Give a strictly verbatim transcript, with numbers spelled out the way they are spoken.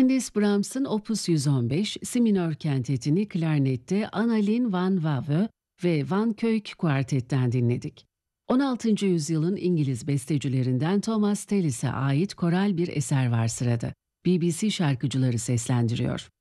Johannes Brahms'ın Opus yüz on beş, Si minör kentetini klarnette Annalien van Wavre ve Van Kuyk kuartetten dinledik. on altıncı yüzyılın İngiliz bestecilerinden Thomas Tallis'e ait koral bir eser var sırada. B B C şarkıcıları seslendiriyor.